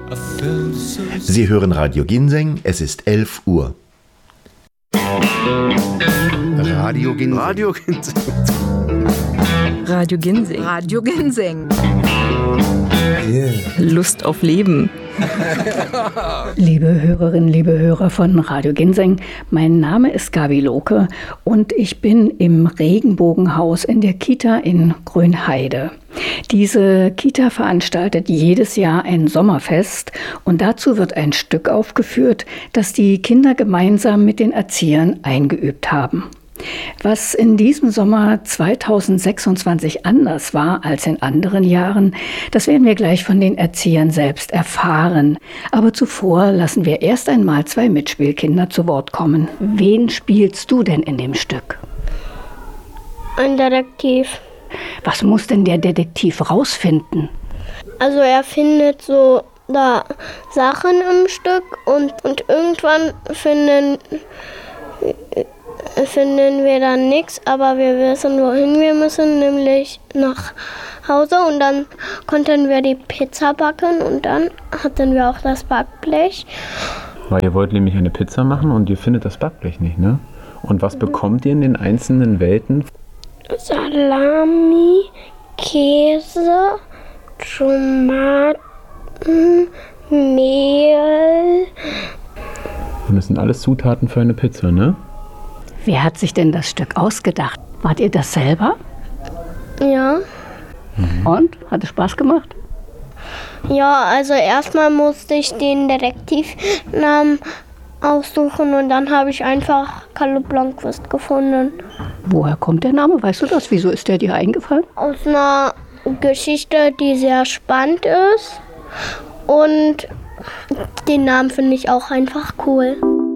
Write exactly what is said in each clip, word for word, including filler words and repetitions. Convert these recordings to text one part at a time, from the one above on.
Sie hören Radio Ginseng, es ist elf Uhr. Radio Ginseng. Radio Ginseng. Radio Ginseng. Radio Ginseng. Yeah. Lust auf Leben. Liebe Hörerinnen, liebe Hörer von Radio Ginseng, mein Name ist Gabi Lohke und ich bin im Regenbogenhaus in der Kita in Grünheide. Diese Kita veranstaltet jedes Jahr ein Sommerfest und dazu wird ein Stück aufgeführt, das die Kinder gemeinsam mit den Erziehern eingeübt haben. Was in diesem Sommer zweitausendsechsundzwanzig anders war als in anderen Jahren, das werden wir gleich von den Erziehern selbst erfahren. Aber zuvor lassen wir erst einmal zwei Mitspielkinder zu Wort kommen. Wen spielst du denn in dem Stück? Ein Detektiv. Was muss denn der Detektiv rausfinden? Also er findet so da Sachen im Stück und, und irgendwann finden... finden wir dann nichts, aber wir wissen, wohin wir müssen, nämlich nach Hause und dann konnten wir die Pizza backen und dann hatten wir auch das Backblech. Weil ihr wollt nämlich eine Pizza machen und ihr findet das Backblech nicht, ne? Und was mhm. bekommt ihr in den einzelnen Welten? Salami, Käse, Tomaten, Mehl. Und das sind alles Zutaten für eine Pizza, ne? Wer hat sich denn das Stück ausgedacht? Wart ihr das selber? Ja. Mhm. Und? Hat es Spaß gemacht? Ja, also erstmal musste ich den Detektivnamen aussuchen und dann habe ich einfach Kalle Blomqvist gefunden. Woher kommt der Name? Weißt du das? Wieso ist der dir eingefallen? Aus einer Geschichte, die sehr spannend ist. Und den Namen finde ich auch einfach cool.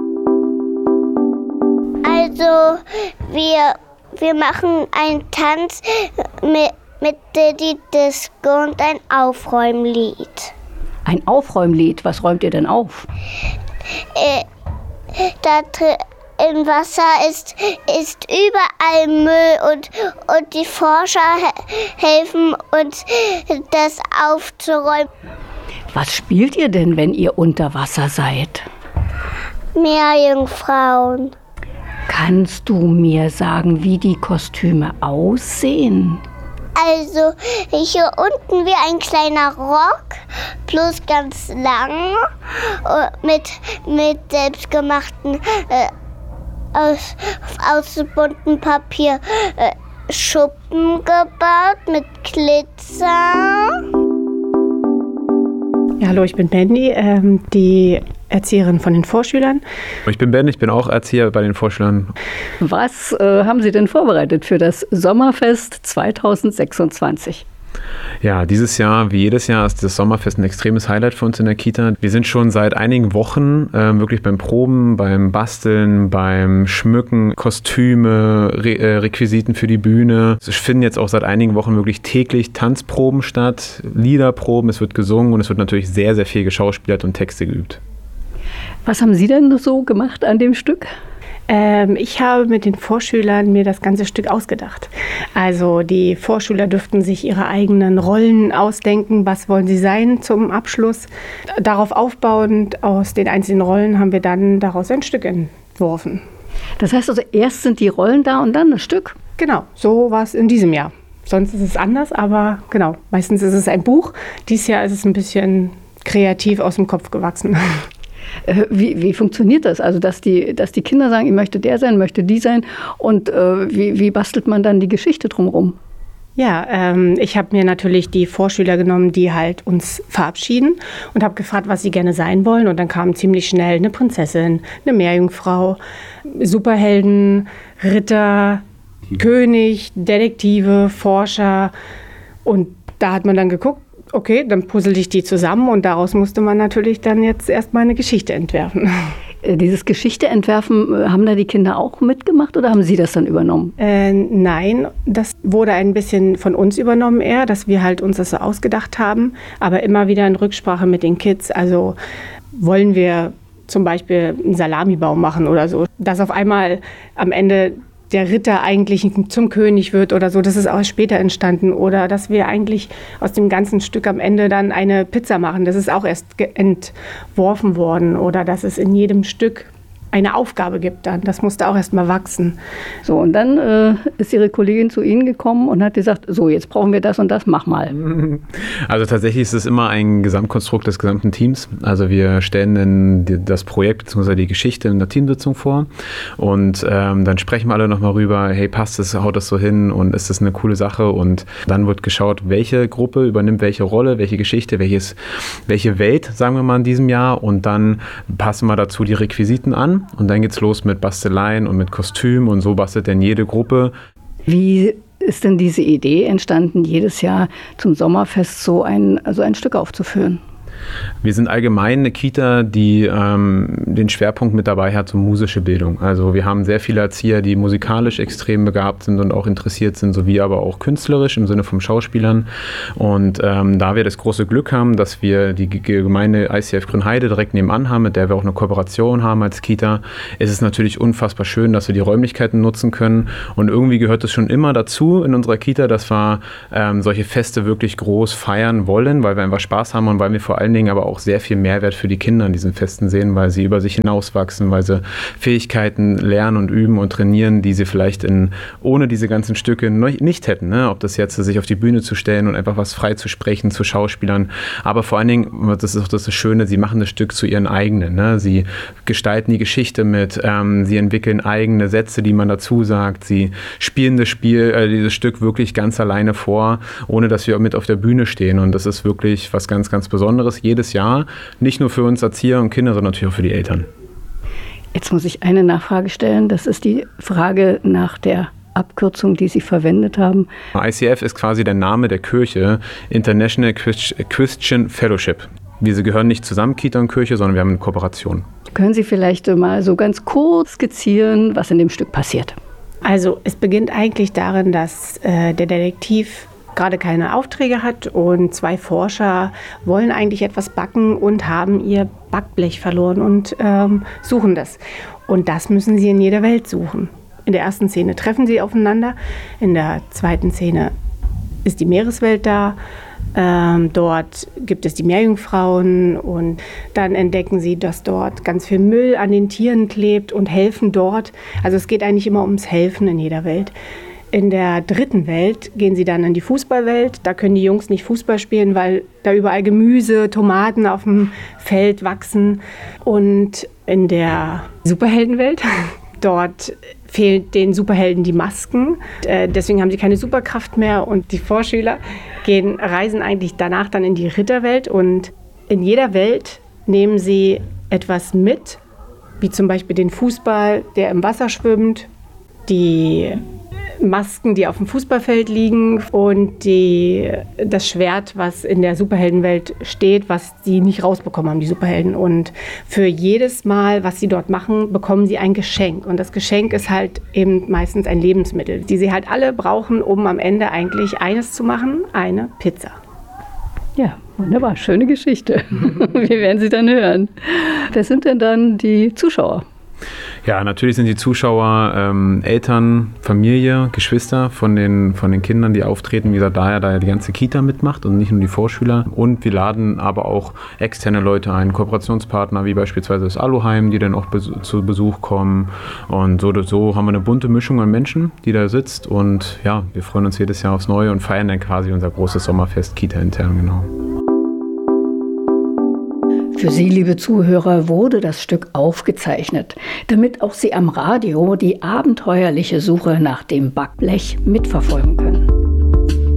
Also wir, wir machen einen Tanz mit, mit Diddy Disco und ein Aufräumlied. Ein Aufräumlied? Was räumt ihr denn auf? Äh, da im Wasser ist, ist überall Müll und, und die Forscher he- helfen uns, das aufzuräumen. Was spielt ihr denn, wenn ihr unter Wasser seid? Meerjungfrauen. Kannst du mir sagen, wie die Kostüme aussehen? Also hier unten wie ein kleiner Rock, plus ganz lang, mit, mit selbstgemachten, äh, aus, aus buntem Papier äh, Schuppen gebaut mit Glitzer. Ja, hallo, ich bin Mandy, ähm, die Erzieherin von den Vorschülern. Ich bin Ben, ich bin auch Erzieher bei den Vorschülern. Was äh, haben Sie denn vorbereitet für das Sommerfest zweitausendsechsundzwanzig? Ja, dieses Jahr, wie jedes Jahr, ist das Sommerfest ein extremes Highlight für uns in der Kita. Wir sind schon seit einigen Wochen äh, wirklich beim Proben, beim Basteln, beim Schmücken, Kostüme, Re- äh, Requisiten für die Bühne. Es finden jetzt auch seit einigen Wochen wirklich täglich Tanzproben statt, Liederproben, es wird gesungen und es wird natürlich sehr, sehr viel geschauspielert und Texte geübt. Was haben Sie denn so gemacht an dem Stück? Ähm, ich habe mit den Vorschülern mir das ganze Stück ausgedacht. Also die Vorschüler dürften sich ihre eigenen Rollen ausdenken, was wollen sie sein zum Abschluss. Darauf aufbauend aus den einzelnen Rollen haben wir dann daraus ein Stück entworfen. Das heißt also, erst sind die Rollen da und dann das Stück? Genau, so war es in diesem Jahr. Sonst ist es anders, aber genau, meistens ist es ein Buch. Dieses Jahr ist es ein bisschen kreativ aus dem Kopf gewachsen. Wie, wie funktioniert das? Also, dass die, dass die Kinder sagen, ich möchte der sein, möchte die sein. Und äh, wie, wie bastelt man dann die Geschichte drumherum? Ja, ähm, ich habe mir natürlich die Vorschüler genommen, die halt uns verabschieden und habe gefragt, was sie gerne sein wollen. Und dann kam ziemlich schnell eine Prinzessin, eine Meerjungfrau, Superhelden, Ritter, mhm. König, Detektive, Forscher. Und da hat man dann geguckt, okay, dann puzzle ich die zusammen und daraus musste man natürlich dann jetzt erstmal eine Geschichte entwerfen. Dieses Geschichte entwerfen, haben da die Kinder auch mitgemacht oder haben Sie das dann übernommen? Äh, nein, das wurde ein bisschen von uns übernommen eher, dass wir halt uns das so ausgedacht haben, aber immer wieder in Rücksprache mit den Kids. Also wollen wir zum Beispiel einen Salamibaum machen oder so, dass auf einmal am Ende der Ritter eigentlich zum König wird oder so. Das ist auch später entstanden. Oder dass wir eigentlich aus dem ganzen Stück am Ende dann eine Pizza machen. Das ist auch erst entworfen worden. Oder dass es in jedem Stück eine Aufgabe gibt dann. Das musste auch erst mal wachsen. So, und dann äh, ist Ihre Kollegin zu Ihnen gekommen und hat gesagt, so, jetzt brauchen wir das und das, mach mal. Also tatsächlich ist es immer ein Gesamtkonstrukt des gesamten Teams. Also wir stellen dann das Projekt bzw. die Geschichte in der Teamsitzung vor und ähm, dann sprechen wir alle nochmal rüber, hey, passt das, haut das so hin und ist das eine coole Sache? Und dann wird geschaut, welche Gruppe übernimmt welche Rolle, welche Geschichte, welches, welche Welt, sagen wir mal, in diesem Jahr, und dann passen wir dazu die Requisiten an. Und dann geht's los mit Basteleien und mit Kostüm und so bastelt dann jede Gruppe. Wie ist denn diese Idee entstanden, jedes Jahr zum Sommerfest so ein, also ein Stück aufzuführen? Wir sind allgemein eine Kita, die ähm, den Schwerpunkt mit dabei hat, so musische Bildung. Also wir haben sehr viele Erzieher, die musikalisch extrem begabt sind und auch interessiert sind, sowie aber auch künstlerisch im Sinne von Schauspielern. Und ähm, da wir das große Glück haben, dass wir die Gemeinde I C F Grünheide direkt nebenan haben, mit der wir auch eine Kooperation haben als Kita, ist es natürlich unfassbar schön, dass wir die Räumlichkeiten nutzen können. Und irgendwie gehört es schon immer dazu in unserer Kita, dass wir ähm, solche Feste wirklich groß feiern wollen, weil wir einfach Spaß haben und weil wir vor allem Dingen aber auch sehr viel Mehrwert für die Kinder in diesen Festen sehen, weil sie über sich hinauswachsen, weil sie Fähigkeiten lernen und üben und trainieren, die sie vielleicht in, ohne diese ganzen Stücke nicht hätten. Ne? Ob das jetzt sich auf die Bühne zu stellen und einfach was frei zu sprechen zu Schauspielern. Aber vor allen Dingen, das ist auch das Schöne, sie machen das Stück zu ihren eigenen. Ne? Sie gestalten die Geschichte mit, ähm, sie entwickeln eigene Sätze, die man dazu sagt. Sie spielen das Spiel, äh, dieses Stück wirklich ganz alleine vor, ohne dass wir mit auf der Bühne stehen. Und das ist wirklich was ganz, ganz Besonderes. Jedes Jahr, nicht nur für uns Erzieher und Kinder, sondern natürlich auch für die Eltern. Jetzt muss ich eine Nachfrage stellen. Das ist die Frage nach der Abkürzung, die Sie verwendet haben. I C F ist quasi der Name der Kirche, International Christian Fellowship. Wir gehören nicht zusammen, Kita und Kirche, sondern wir haben eine Kooperation. Können Sie vielleicht mal so ganz kurz skizzieren, was in dem Stück passiert? Also es beginnt eigentlich darin, dass äh, der Detektiv gerade keine Aufträge hat und zwei Forscher wollen eigentlich etwas backen und haben ihr Backblech verloren und ähm, suchen das. Und das müssen sie in jeder Welt suchen. In der ersten Szene treffen sie aufeinander, in der zweiten Szene ist die Meereswelt da. Ähm, dort gibt es die Meerjungfrauen und dann entdecken sie, dass dort ganz viel Müll an den Tieren klebt und helfen dort. Also es geht eigentlich immer ums Helfen in jeder Welt. In der dritten Welt gehen sie dann in die Fußballwelt. Da können die Jungs nicht Fußball spielen, weil da überall Gemüse, Tomaten auf dem Feld wachsen. Und in der Superheldenwelt, dort fehlen den Superhelden die Masken. Äh, deswegen haben sie keine Superkraft mehr. Und die Vorschüler gehen, reisen eigentlich danach dann in die Ritterwelt. Und in jeder Welt nehmen sie etwas mit, wie zum Beispiel den Fußball, der im Wasser schwimmt, die Masken, die auf dem Fußballfeld liegen und die, das Schwert, was in der Superheldenwelt steht, was sie nicht rausbekommen haben, die Superhelden. Und für jedes Mal, was sie dort machen, bekommen sie ein Geschenk. Und das Geschenk ist halt eben meistens ein Lebensmittel, die sie halt alle brauchen, um am Ende eigentlich eines zu machen, eine Pizza. Ja, wunderbar, schöne Geschichte. Wir werden sie dann hören. Wer sind denn dann die Zuschauer? Ja, natürlich sind die Zuschauer ähm, Eltern, Familie, Geschwister von den, von den Kindern, die auftreten. Wie gesagt, daher, daher die ganze Kita mitmacht und nicht nur die Vorschüler. Und wir laden aber auch externe Leute ein, Kooperationspartner wie beispielsweise das Aluheim, die dann auch bes- zu Besuch kommen. Und so, so haben wir eine bunte Mischung an Menschen, die da sitzt. Und ja, wir freuen uns jedes Jahr aufs Neue und feiern dann quasi unser großes Sommerfest Kita intern, genau. Für Sie, liebe Zuhörer, wurde das Stück aufgezeichnet, damit auch Sie am Radio die abenteuerliche Suche nach dem Backblech mitverfolgen können.